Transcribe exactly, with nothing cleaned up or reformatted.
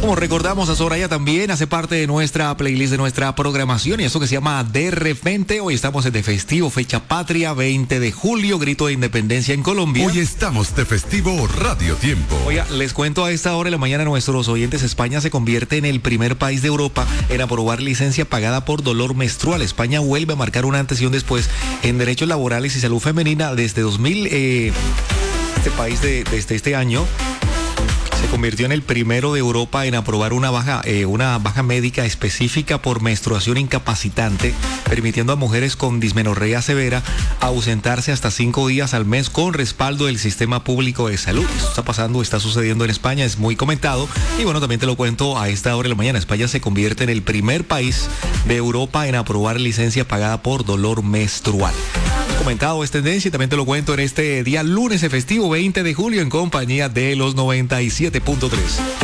Como recordamos, a Soraya también hace parte de nuestra playlist, de nuestra programación, y eso que se llama De Repente. Hoy estamos en de festivo, fecha patria, veinte de julio, grito de independencia en Colombia. Hoy estamos de festivo Radio Tiempo. Oiga, les cuento a esta hora de la mañana a nuestros oyentes, España se convierte en el primer país de Europa en aprobar licencia pagada por dolor menstrual. España vuelve a marcar un antes y un después en derechos laborales y salud femenina desde dos mil, eh, este país de, desde este año. Se convirtió en el primero de Europa en aprobar una baja, eh, una baja médica específica por menstruación incapacitante, permitiendo a mujeres con dismenorrea severa ausentarse hasta cinco días al mes con respaldo del sistema público de salud. Esto está pasando, está sucediendo en España, es muy comentado. Y bueno, también te lo cuento a esta hora de la mañana. España se convierte en el primer país de Europa en aprobar licencia pagada por dolor menstrual. Comentado es tendencia y también te lo cuento en este día lunes festivo veinte de julio en compañía de los noventa y siete punto tres.